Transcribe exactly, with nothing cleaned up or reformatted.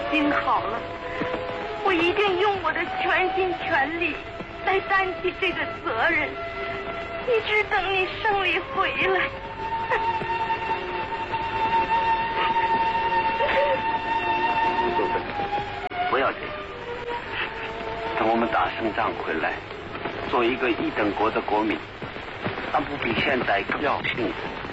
心好了，我一定用我的全心全力来担起这个责任，一直等你胜利回来。 素芬，不要这样。等我们打胜仗回来，做一个一等国的国民，那不比现在更要幸福？